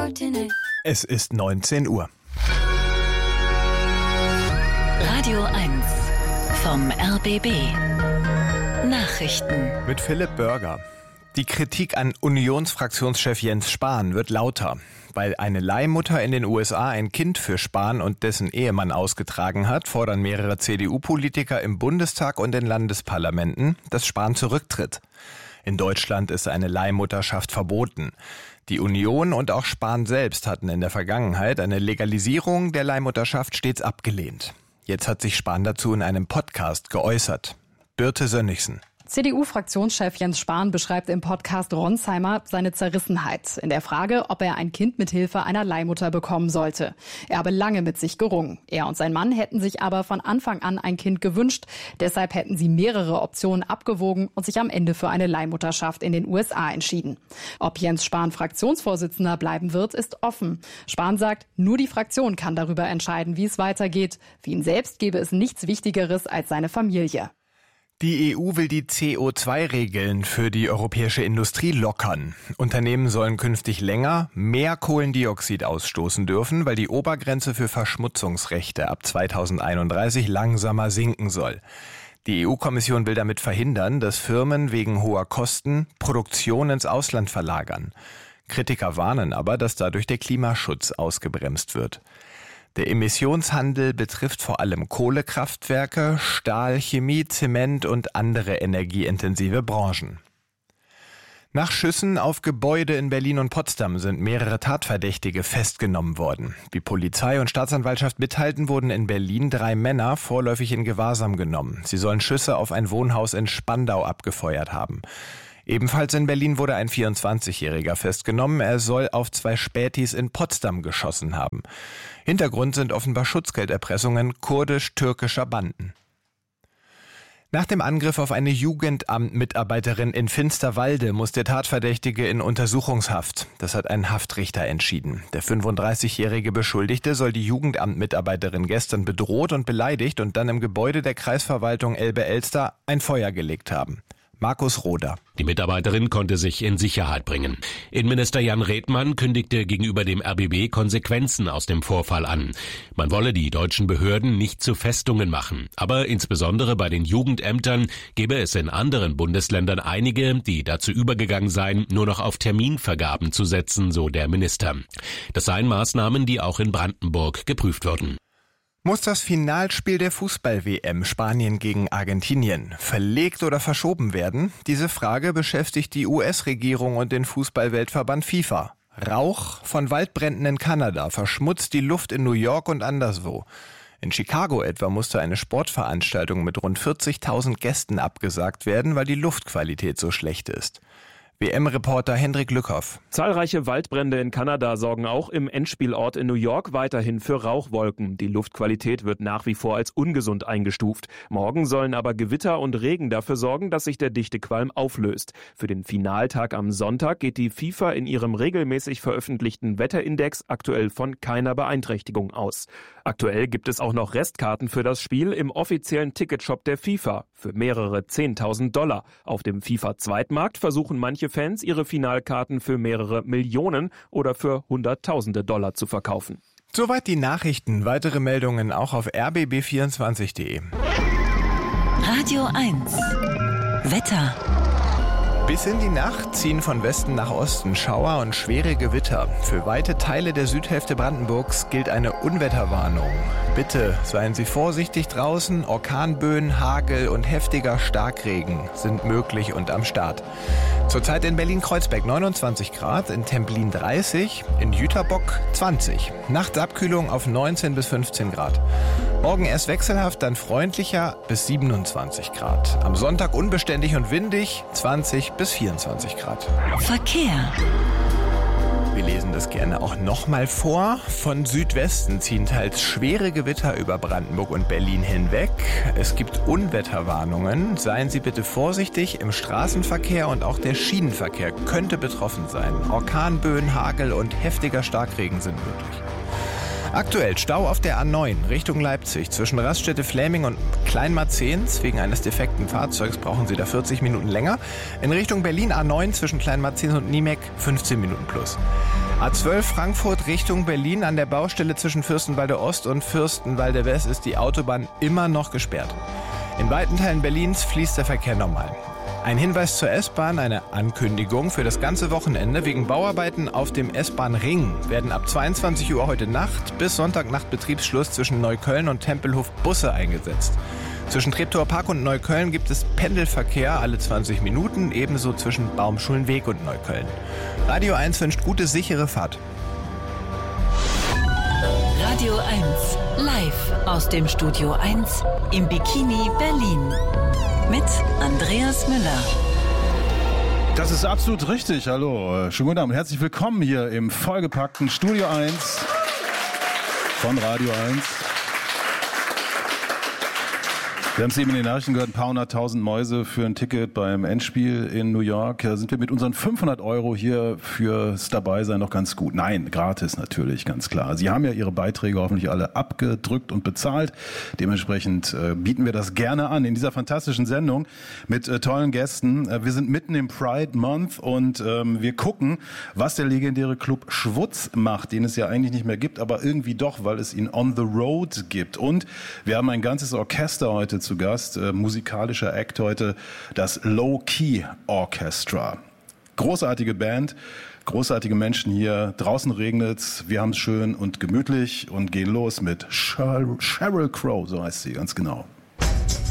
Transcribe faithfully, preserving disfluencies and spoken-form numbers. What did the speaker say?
fortunate. Es ist neunzehn Uhr. Radio eins vom R B B. Nachrichten. Mit Philipp Börger. Die Kritik an Unionsfraktionschef Jens Spahn wird lauter. Weil eine Leihmutter in den U S A ein Kind für Spahn und dessen Ehemann ausgetragen hat, fordern mehrere C D U-Politiker im Bundestag und in Landesparlamenten, dass Spahn zurücktritt. In Deutschland ist eine Leihmutterschaft verboten. Die Union und auch Spahn selbst hatten in der Vergangenheit eine Legalisierung der Leihmutterschaft stets abgelehnt. Jetzt hat sich Spahn dazu in einem Podcast geäußert. Birte Sönnigsen. C D U-Fraktionschef Jens Spahn beschreibt im Podcast Ronsheimer seine Zerrissenheit in der Frage, ob er ein Kind mit Hilfe einer Leihmutter bekommen sollte. Er habe lange mit sich gerungen. Er und sein Mann hätten sich aber von Anfang an ein Kind gewünscht. Deshalb hätten sie mehrere Optionen abgewogen und sich am Ende für eine Leihmutterschaft in den U S A entschieden. Ob Jens Spahn Fraktionsvorsitzender bleiben wird, ist offen. Spahn sagt, nur die Fraktion kann darüber entscheiden, wie es weitergeht. Für ihn selbst gäbe es nichts Wichtigeres als seine Familie. Die E U will die C O zwei Regeln für die europäische Industrie lockern. Unternehmen sollen künftig länger mehr Kohlendioxid ausstoßen dürfen, weil die Obergrenze für Verschmutzungsrechte ab zweitausendeinunddreißig langsamer sinken soll. Die E U-Kommission will damit verhindern, dass Firmen wegen hoher Kosten Produktion ins Ausland verlagern. Kritiker warnen aber, dass dadurch der Klimaschutz ausgebremst wird. Der Emissionshandel betrifft vor allem Kohlekraftwerke, Stahl, Chemie, Zement und andere energieintensive Branchen. Nach Schüssen auf Gebäude in Berlin und Potsdam sind mehrere Tatverdächtige festgenommen worden. Wie Polizei und Staatsanwaltschaft mitteilten, wurden in Berlin drei Männer vorläufig in Gewahrsam genommen. Sie sollen Schüsse auf ein Wohnhaus in Spandau abgefeuert haben. Ebenfalls in Berlin wurde ein vierundzwanzigjähriger festgenommen. Er soll auf zwei Spätis in Potsdam geschossen haben. Hintergrund sind offenbar Schutzgelderpressungen kurdisch-türkischer Banden. Nach dem Angriff auf eine Jugendamtmitarbeiterin in Finsterwalde muss der Tatverdächtige in Untersuchungshaft. Das hat ein Haftrichter entschieden. Der fünfunddreißigjährige Beschuldigte soll die Jugendamtmitarbeiterin gestern bedroht und beleidigt und dann im Gebäude der Kreisverwaltung Elbe-Elster ein Feuer gelegt haben. Markus Roder. Die Mitarbeiterin konnte sich in Sicherheit bringen. Innenminister Jan Redmann kündigte gegenüber dem R B B Konsequenzen aus dem Vorfall an. Man wolle die deutschen Behörden nicht zu Festungen machen. Aber insbesondere bei den Jugendämtern gäbe es in anderen Bundesländern einige, die dazu übergegangen seien, nur noch auf Terminvergaben zu setzen, so der Minister. Das seien Maßnahmen, die auch in Brandenburg geprüft würden. Muss das Finalspiel der Fußball-W M Spanien gegen Argentinien verlegt oder verschoben werden? Diese Frage beschäftigt die U S-Regierung und den Fußball-Weltverband FIFA. Rauch von Waldbränden in Kanada verschmutzt die Luft in New York und anderswo. In Chicago etwa musste eine Sportveranstaltung mit rund vierzigtausend Gästen abgesagt werden, weil die Luftqualität so schlecht ist. W M-Reporter Hendrik Lückhoff. Zahlreiche Waldbrände in Kanada sorgen auch im Endspielort in New York weiterhin für Rauchwolken. Die Luftqualität wird nach wie vor als ungesund eingestuft. Morgen sollen aber Gewitter und Regen dafür sorgen, dass sich der dichte Qualm auflöst. Für den Finaltag am Sonntag geht die FIFA in ihrem regelmäßig veröffentlichten Wetterindex aktuell von keiner Beeinträchtigung aus. Aktuell gibt es auch noch Restkarten für das Spiel im offiziellen Ticketshop der FIFA für mehrere zehntausend Dollar. Auf dem FIFA-Zweitmarkt versuchen manche Fans ihre Finalkarten für mehrere Millionen oder für Hunderttausende Dollar zu verkaufen. Soweit die Nachrichten. Weitere Meldungen auch auf r b b vierundzwanzig punkt de. Radio eins. Wetter. Bis in die Nacht ziehen von Westen nach Osten Schauer und schwere Gewitter. Für weite Teile der Südhälfte Brandenburgs gilt eine Unwetterwarnung. Bitte seien Sie vorsichtig draußen. Orkanböen, Hagel und heftiger Starkregen sind möglich und am Start. Zurzeit in Berlin-Kreuzberg neunundzwanzig Grad, in Templin dreißig, in Jüterbock zwanzig. Nachts Abkühlung auf neunzehn bis fünfzehn Grad. Morgen erst wechselhaft, dann freundlicher bis siebenundzwanzig Grad. Am Sonntag unbeständig und windig, zwanzig bis vierundzwanzig Grad. Verkehr. Wir lesen das gerne auch nochmal vor. Von Südwesten ziehen teils schwere Gewitter über Brandenburg und Berlin hinweg. Es gibt Unwetterwarnungen. Seien Sie bitte vorsichtig. Im Straßenverkehr und auch der Schienenverkehr könnte betroffen sein. Orkanböen, Hagel und heftiger Starkregen sind möglich. Aktuell Stau auf der A neun Richtung Leipzig zwischen Raststätte Fläming und Kleinmarzens. Wegen eines defekten Fahrzeugs brauchen Sie da vierzig Minuten länger. In Richtung Berlin A neun zwischen Kleinmarzens und Niemek fünfzehn Minuten plus. A zwölf Frankfurt Richtung Berlin an der Baustelle zwischen Fürstenwalde Ost und Fürstenwalde West ist die Autobahn immer noch gesperrt. In weiten Teilen Berlins fließt der Verkehr normal. Ein Hinweis zur S-Bahn, eine Ankündigung für das ganze Wochenende. Wegen Bauarbeiten auf dem S-Bahn-Ring werden ab zweiundzwanzig Uhr heute Nacht bis Sonntagnacht Betriebsschluss zwischen Neukölln und Tempelhof Busse eingesetzt. Zwischen Treptower Park und Neukölln gibt es Pendelverkehr alle zwanzig Minuten, ebenso zwischen Baumschulenweg und Neukölln. Radio eins wünscht gute, sichere Fahrt. Radio eins, live aus dem Studio eins im Bikini Berlin. Mit Andreas Müller. Das ist absolut richtig. Hallo, schönen guten Abend. Herzlich willkommen hier im vollgepackten Studio eins von Radio eins. Wir haben es eben in den Nachrichten gehört, ein paar hunderttausend Mäuse für ein Ticket beim Endspiel in New York. Da sind wir mit unseren fünfhundert Euro hier fürs Dabeisein noch ganz gut. Nein, gratis natürlich, ganz klar. Sie haben ja Ihre Beiträge hoffentlich alle abgedrückt und bezahlt. Dementsprechend äh, bieten wir das gerne an in dieser fantastischen Sendung mit äh, tollen Gästen. Äh, wir sind mitten im Pride Month und ähm, wir gucken, was der legendäre Club Schwutz macht, den es ja eigentlich nicht mehr gibt, aber irgendwie doch, weil es ihn on the road gibt. Und wir haben ein ganzes Orchester heute zu Gast, äh, musikalischer Act heute, das Low Key Orchestra. Großartige Band, großartige Menschen hier. Draußen regnet's, wir haben es schön und gemütlich und gehen los mit Sheryl, Sheryl Crow, so heißt sie, ganz genau.